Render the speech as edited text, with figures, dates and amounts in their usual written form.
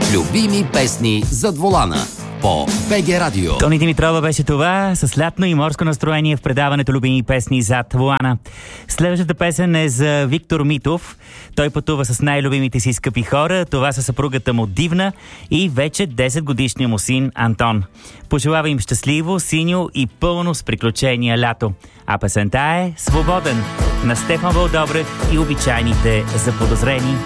Любими песни зад волана по БГ Радио. Тони Димитрова беше това с лятно и морско настроение в предаването Любими песни зад волана. Следващата песен е за Виктор Митов. Той пътува с най-любимите си скъпи хора. Това са съпругата му Дивна и вече 10-годишния му син Антон. Пожелава им щастливо, синьо и пълно с приключения лято. А песента е "Свободен" на Стефан Вълдобрев и обичайните заподозрени.